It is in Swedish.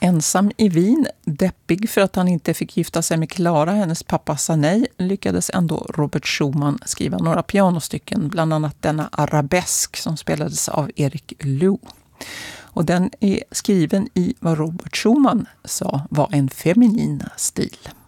Ensam i Wien, deppig för att han inte fick gifta sig med Clara, hennes pappa sa nej, lyckades ändå Robert Schumann skriva några pianostycken, bland annat denna arabesk som spelades av Erik Lou. Och den är skriven i vad Robert Schumann sa var en feminin stil.